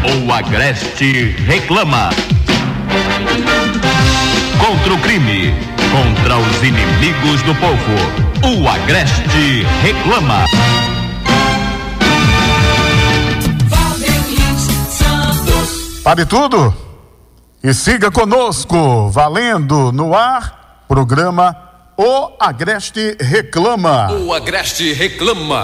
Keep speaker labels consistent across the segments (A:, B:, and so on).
A: O Agreste reclama. Contra o crime, contra os inimigos do povo. O Agreste reclama.
B: Pare tudo e siga conosco, valendo no ar, programa O Agreste reclama.
C: O Agreste reclama.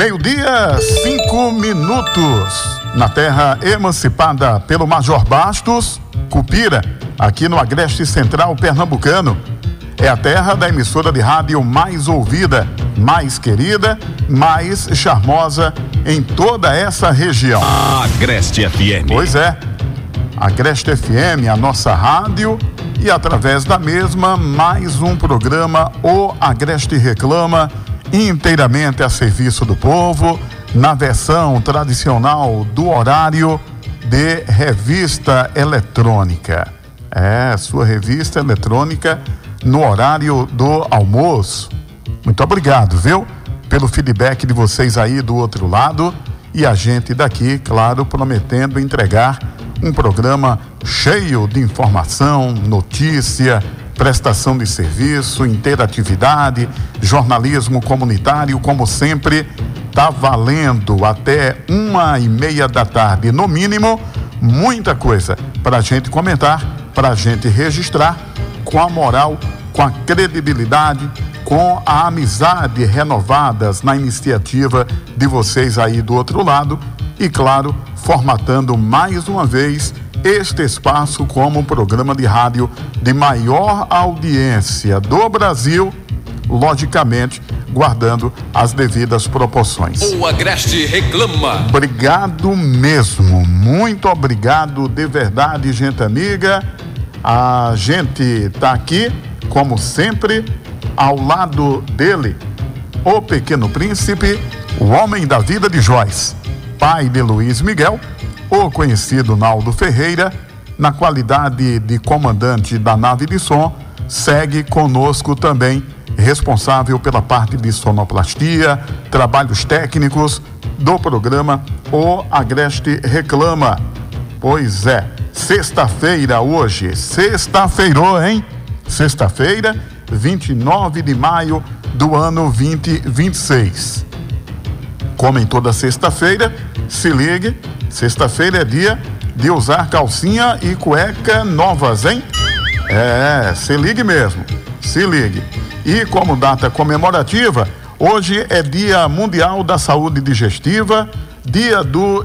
B: 12:05, na terra emancipada pelo Major Bastos, Cupira, aqui no Agreste Central Pernambucano. É a terra da emissora de rádio mais ouvida, mais querida, mais charmosa em toda essa região.
A: Agreste FM.
B: Pois é, Agreste FM, a nossa rádio, e através da mesma, mais um programa, O Agreste Reclama, inteiramente a serviço do povo, na versão tradicional do horário de revista eletrônica. É, sua revista eletrônica no horário do almoço. Muito obrigado, viu? Pelo feedback de vocês aí do outro lado, e a gente daqui, claro, prometendo entregar um programa cheio de informação, notícia, prestação de serviço, interatividade, jornalismo comunitário, como sempre, tá valendo até 1:30 da tarde, no mínimo, muita coisa para a gente comentar, para a gente registrar, com a moral, com a credibilidade, com a amizade renovadas na iniciativa de vocês aí do outro lado e, claro, formatando mais uma vez este espaço como um programa de rádio de maior audiência do Brasil, logicamente guardando as devidas proporções.
C: O Agreste reclama.
B: Obrigado mesmo, muito obrigado de verdade, gente amiga. A gente está aqui, como sempre, ao lado dele, o Pequeno Príncipe, o homem da vida de Joyce, pai de Luiz Miguel, o conhecido Naldo Ferreira, na qualidade de comandante da nave de som, segue conosco também, responsável pela parte de sonoplastia, trabalhos técnicos do programa O Agreste Reclama. Pois é, sexta-feira hoje, sexta-feirou, hein? Sexta-feira, 29 de maio do ano 2026. Como em toda sexta-feira, se ligue, sexta-feira é dia de usar calcinha e cueca novas, hein? É, se ligue mesmo, se ligue. E como data comemorativa, hoje é Dia Mundial da Saúde Digestiva, Dia do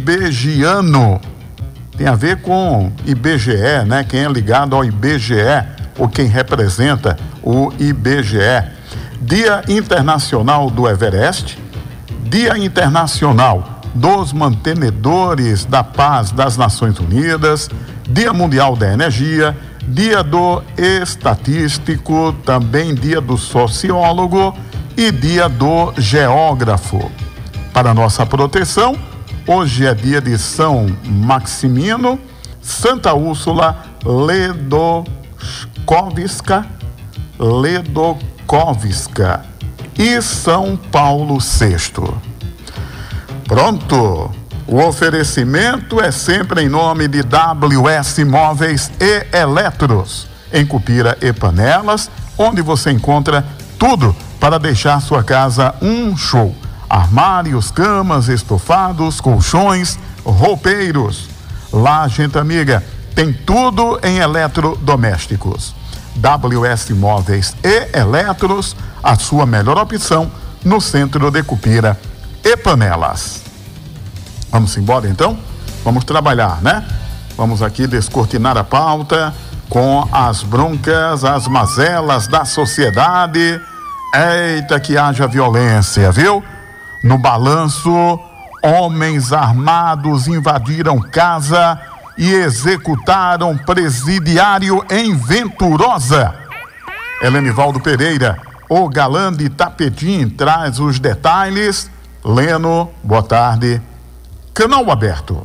B: IBGiano. Tem a ver com IBGE, né? Quem é ligado ao IBGE, ou quem representa o IBGE. Dia Internacional do Everest, Dia Internacional dos Mantenedores da Paz das Nações Unidas, Dia Mundial da Energia, Dia do Estatístico, também Dia do Sociólogo e Dia do Geógrafo. Para nossa proteção, hoje é dia de São Maximino, Santa Úrsula Ledokowska e São Paulo VI. Pronto! O oferecimento é sempre em nome de WS Móveis e Eletros, em Cupira e Panelas, onde você encontra tudo para deixar sua casa um show. Armários, camas, estofados, colchões, roupeiros. Lá, gente amiga, tem tudo em eletrodomésticos. WS Móveis e Eletros, a sua melhor opção no centro de Cupira e Panelas. Vamos embora então? Vamos trabalhar, né? Vamos aqui descortinar a pauta com as broncas, as mazelas da sociedade. Eita, que haja violência, viu? No balanço, homens armados invadiram casa e executaram presidiário em Venturosa. Helenivaldo Pereira, o galã de Tapetim, traz os detalhes. Leno, boa tarde. Canal aberto.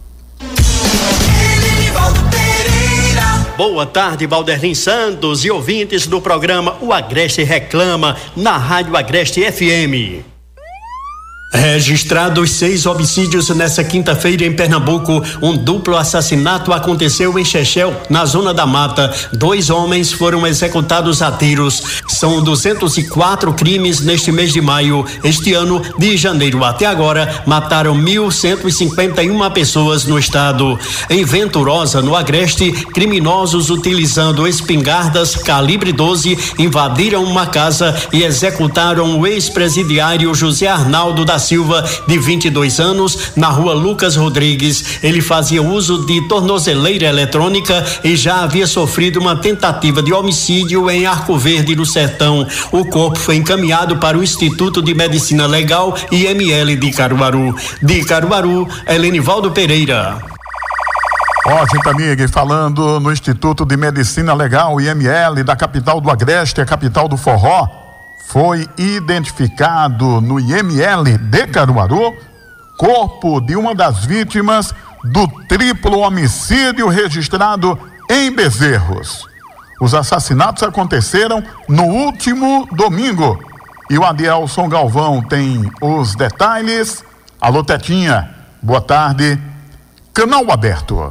D: Boa tarde, Valderlin Santos e ouvintes do programa O Agreste Reclama, na Rádio Agreste FM. Registrados 6 homicídios nessa quinta-feira em Pernambuco. Um duplo assassinato aconteceu em Chechel, na zona da mata. 2 homens foram executados a tiros. São 204 crimes neste mês de maio. Este ano, de janeiro até agora, mataram 1.151 pessoas no estado. Em Venturosa, no Agreste, criminosos utilizando espingardas calibre 12 invadiram uma casa e executaram o ex-presidiário José Arnaldo da Silva, de 22 anos, na rua Lucas Rodrigues. Ele fazia uso de tornozeleira eletrônica e já havia sofrido uma tentativa de homicídio em Arco Verde, no Sertão. O corpo foi encaminhado para o Instituto de Medicina Legal IML de Caruaru. De Caruaru, Helenivaldo Pereira.
B: Gente amiga, e falando no Instituto de Medicina Legal IML da capital do Agreste, a capital do forró, foi identificado no IML de Caruaru corpo de uma das vítimas do triplo homicídio registrado em Bezerros. Os assassinatos aconteceram no último domingo e o Adielson Galvão tem os detalhes. Alô, Tetinha, boa tarde, canal aberto.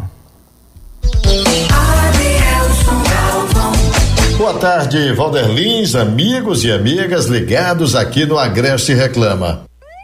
E: Boa tarde, Valderlins, amigos e amigas ligados aqui no Agreste Reclama.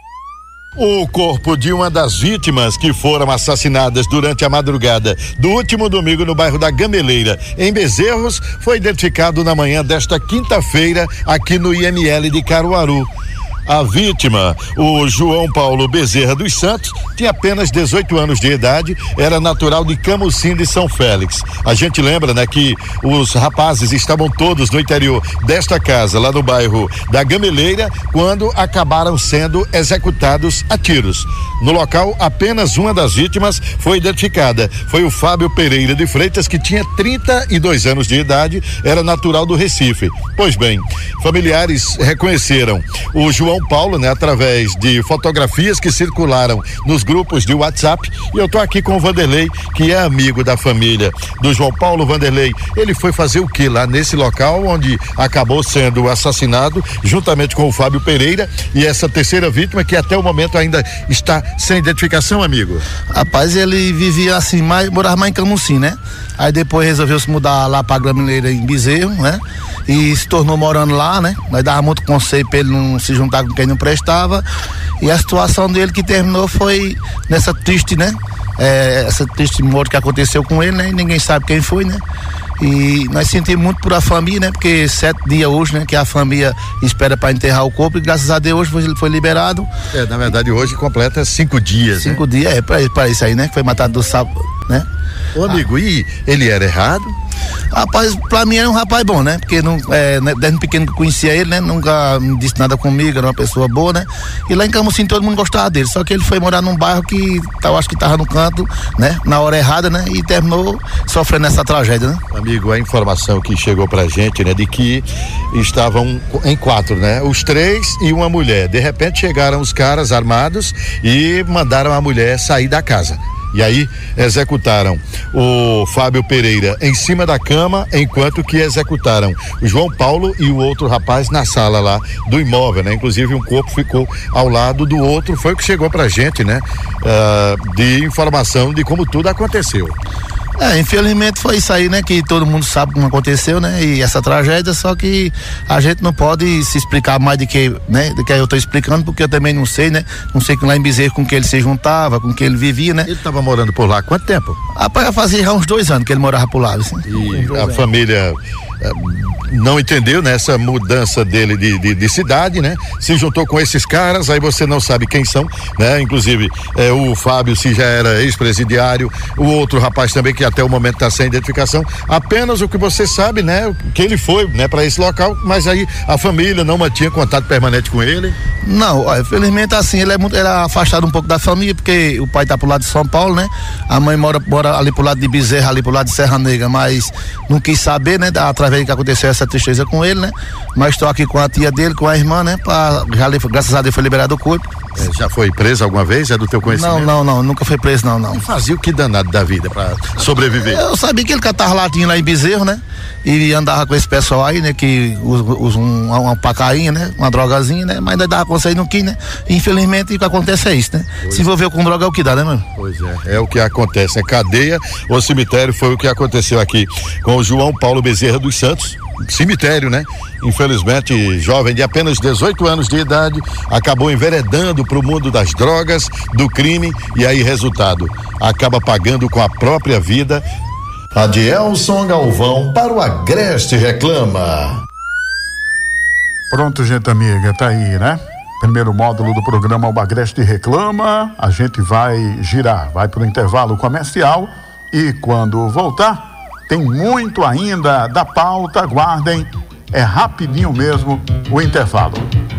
E: O corpo de uma das vítimas que foram assassinadas durante a madrugada do último domingo no bairro da Gameleira, em Bezerros, foi identificado na manhã desta quinta-feira aqui no IML de Caruaru. A vítima, o João Paulo Bezerra dos Santos, tinha apenas 18 anos de idade, era natural de Camusim de São Félix. A gente lembra, né, que os rapazes estavam todos no interior desta casa, lá no bairro da Gameleira, quando acabaram sendo executados a tiros. No local, apenas uma das vítimas foi identificada. Foi o Fábio Pereira de Freitas, que tinha 32 anos de idade, era natural do Recife. Pois bem, familiares reconheceram o João Paulo, né, através de fotografias que circularam nos grupos de WhatsApp, e eu tô aqui com o Vanderlei, que é amigo da família do João Paulo. Vanderlei, ele foi fazer o que lá nesse local onde acabou sendo assassinado, juntamente com o Fábio Pereira e essa terceira vítima que até o momento ainda está sem identificação, amigo?
F: Rapaz, ele vivia assim, morava mais em Camusim, né? Aí depois resolveu se mudar lá pra Gameleira, em Bezerro, né? E se tornou morando lá, né? Nós dava muito conselho pra ele não se juntar com quem não prestava, e a situação dele que terminou foi nessa triste, né? Essa triste morte que aconteceu com ele, né? E ninguém sabe quem foi, né? E nós sentimos muito por a família, né? Porque 7 dias hoje, né? Que a família espera para enterrar o corpo, e graças a Deus hoje ele foi liberado.
E: Na verdade hoje completa 5 dias.
F: 5 dias, para isso aí, né? Que foi matado do sábado, né?
E: Ô amigo, e ele era errado?
F: Rapaz, pra mim era um rapaz bom, né? Porque desde pequeno que conhecia ele, né? Nunca me disse nada comigo, era uma pessoa boa, né? E lá em Camusim todo mundo gostava dele, só que ele foi morar num bairro que eu acho que tava no canto, né? Na hora errada, né? E terminou sofrendo essa tragédia, né?
E: Amigo, a informação que chegou pra gente, né? De que estavam em 4, né? Os 3 e uma mulher. De repente chegaram os caras armados e mandaram a mulher sair da casa. E aí executaram o Fábio Pereira em cima da cama, enquanto que executaram o João Paulo e o outro rapaz na sala lá do imóvel, né? Inclusive um corpo ficou ao lado do outro. Foi o que chegou pra gente, né? De informação de como tudo aconteceu.
F: Infelizmente foi isso aí, né? Que todo mundo sabe como aconteceu, né? E essa tragédia, só que a gente não pode se explicar mais do que, né? Do que eu tô explicando, porque eu também não sei, né? Não sei que lá em Bezerro com que ele se juntava, com que ele vivia, né?
E: Ele estava morando por lá há quanto tempo?
F: Rapaz, fazia já uns 2 anos que ele morava por lá, assim.
E: E a família não entendeu, né, essa mudança dele de cidade, né? Se juntou com esses caras, aí você não sabe quem são, né? Inclusive o Fábio, se já era ex-presidiário, o outro rapaz também que até o momento está sem identificação. Apenas o que você sabe, né? Que ele foi, né, para esse local, mas aí a família não mantinha contato permanente com ele.
F: Não, infelizmente assim, ele era afastado um pouco da família, porque o pai tá pro lado de São Paulo, né? A mãe mora ali pro lado de Bezerra, ali pro lado de Serra Negra, mas não quis saber, né? Através vendo que aconteceu essa tristeza com ele, né? Mas estou aqui com a tia dele, com a irmã, né? Graças a Deus foi liberado o corpo.
E: Já foi preso alguma vez? É do teu conhecimento?
F: Não, nunca foi preso, não.
E: E fazia o que danado da vida pra sobreviver?
F: Eu sabia que ele catava latinha lá em Bezerro, né? E andava com esse pessoal aí, né? Que usa uma pacainha, né? Uma drogazinha, né? Mas ainda dava com isso aí no quis, né? Infelizmente o que acontece é isso, né? Se envolveu com droga é o que dá, né, mano?
E: Pois é o que acontece, é cadeia ou cemitério, foi o que aconteceu aqui com o João Paulo Bezerra dos Santos, cemitério, né? Infelizmente, jovem de apenas 18 anos de idade, acabou enveredando para o mundo das drogas, do crime, e aí resultado, acaba pagando com a própria vida. Adielson Galvão para o Agreste Reclama.
B: Pronto, gente amiga, tá aí, né? Primeiro módulo do programa O Agreste Reclama. A gente vai girar, vai para o intervalo comercial e quando voltar, tem muito ainda da pauta, aguardem, é rapidinho mesmo o intervalo.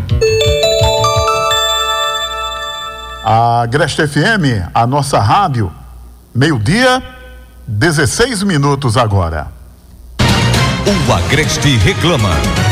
B: A Agreste FM, a nossa rádio, 12h, 16 minutos agora.
A: O Agreste Reclama.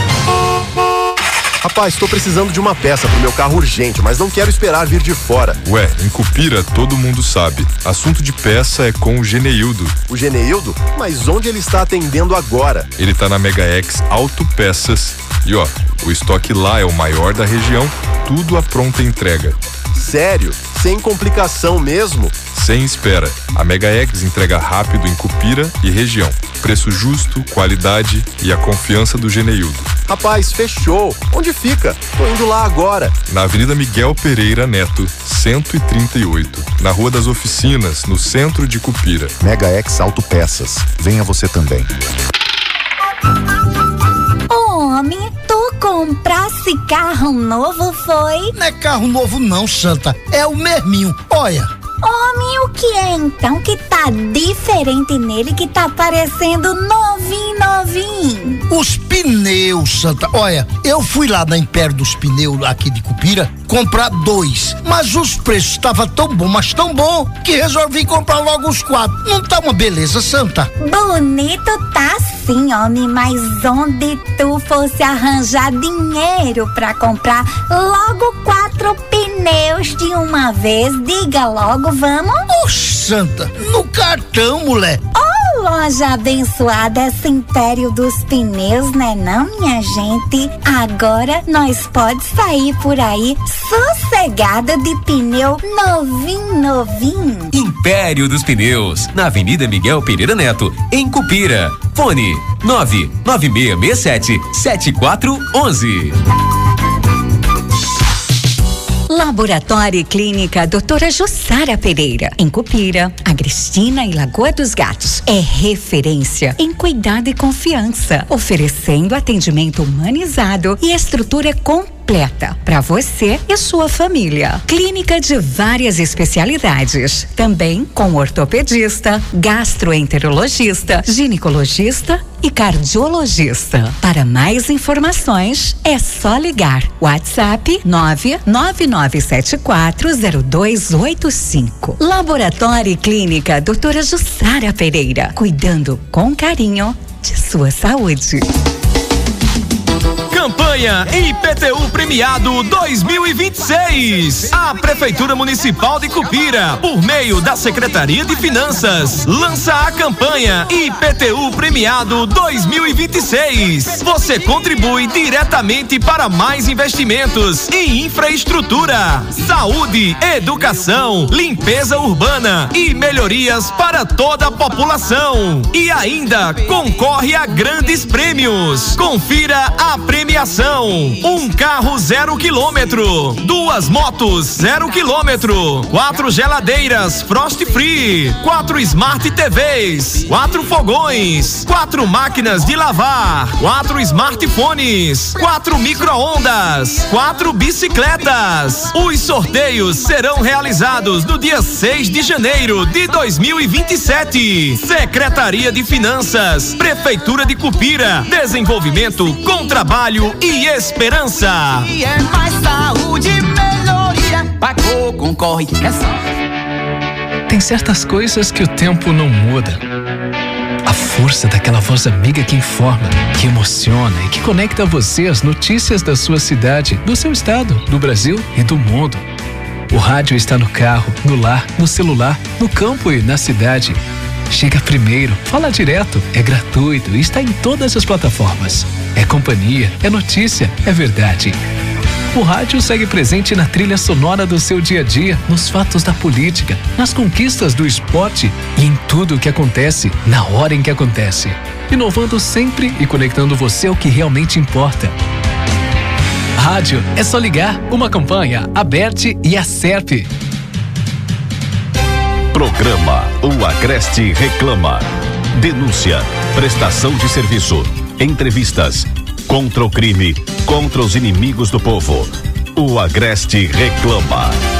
G: Rapaz, estou precisando de uma peça pro meu carro urgente, mas não quero esperar vir de fora.
H: Ué, em Cupira todo mundo sabe. Assunto de peça é com o Geneildo.
G: O Geneildo? Mas onde ele está atendendo agora?
H: Ele tá na Mega X Autopeças. E ó, o estoque lá é o maior da região, tudo à pronta entrega.
G: Sério? Sem complicação mesmo?
H: Sem espera. A Mega X entrega rápido em Cupira e região. Preço justo, qualidade e a confiança do Geneildo.
G: Rapaz, fechou. Onde fica? Tô indo lá agora.
H: Na Avenida Miguel Pereira Neto, 138. Na Rua das Oficinas, no centro de Cupira.
I: Mega X Autopeças. Venha você também.
J: Homem, tu comprasse carro novo, foi?
K: Não é carro novo não, Santa. É o mesminho. Olha.
J: Homem, o que é então que tá diferente nele, que tá parecendo novinho?
K: Os pneus, Santa. Olha, eu fui lá na Império dos Pneus, aqui de Cupira, comprar 2. Mas os preços estavam tão bom, mas tão bom, que resolvi comprar logo os 4. Não tá uma beleza, Santa?
J: Bonito tá sim, homem, mas onde tu fosse arranjar dinheiro pra comprar logo 4 pneus de uma vez? Diga logo, vamos?
K: Oxe, Santa, no cartão, mulher.
J: Oh, loja abençoada, esse Império dos Pneus, né não, minha gente? Agora nós pode sair por aí sossegada de pneu novinho.
L: Império dos Pneus, na Avenida Miguel Pereira Neto, em Cupira. Fone 99667-7411.
M: Laboratório e Clínica Doutora Jussara Pereira, em Cupira, Agrestina e Lagoa dos Gatos. É referência em cuidado e confiança, oferecendo atendimento humanizado e estrutura completa para você e sua família. Clínica de várias especialidades, também com ortopedista, gastroenterologista, ginecologista e cardiologista. Para mais informações, é só ligar. WhatsApp 999740285. Laboratório e Clínica Doutora Jussara Pereira, cuidando com carinho de sua saúde.
N: Campanha IPTU Premiado 2026. A Prefeitura Municipal de Cupira, por meio da Secretaria de Finanças, lança a campanha IPTU Premiado 2026. Você contribui diretamente para mais investimentos em infraestrutura, saúde, educação, limpeza urbana e melhorias para toda a população. E ainda concorre a grandes prêmios. Confira a premiação: um carro 0 km, 2 motos 0 km, 4 geladeiras Frost Free, 4 Smart TVs, 4 fogões, 4 máquinas de lavar, 4 smartphones, 4 micro-ondas, 4 bicicletas. Os sorteios serão realizados no dia 6 de janeiro de 2027. Secretaria de Finanças, Prefeitura de Cupira, desenvolvimento com trabalho e esperança.
O: E é mais saúde, melhoria. Pagou, concorre, é só.
P: Tem certas coisas que o tempo não muda. A força daquela voz amiga que informa, que emociona e que conecta você às notícias da sua cidade, do seu estado, do Brasil e do mundo. O rádio está no carro, no lar, no celular, no campo e na cidade. Chega primeiro, fala direto, é gratuito e está em todas as plataformas. É companhia, é notícia, é verdade. O rádio segue presente na trilha sonora do seu dia a dia, nos fatos da política, nas conquistas do esporte e em tudo o que acontece, na hora em que acontece. Inovando sempre e conectando você ao que realmente importa. Rádio é só ligar. Uma campanha, a Bert e a Serp.
A: Programa O Agreste Reclama. Denúncia, prestação de serviço, entrevistas, contra o crime, contra os inimigos do povo. O Agreste Reclama.